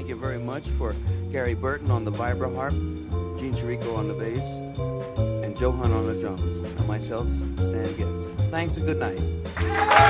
thank you very much for Gary Burton on the vibraharp, Gene Chirico on the bass, and Johan on the drums, and myself, Stan Getz. Thanks and good night.